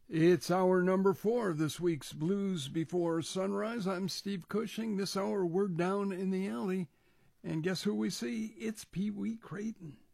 It's hour number 4 of this week's Blues Before Sunrise. I'm Steve Cushing. This hour we're down in the alley. And guess who we see? It's Pee Wee Creighton.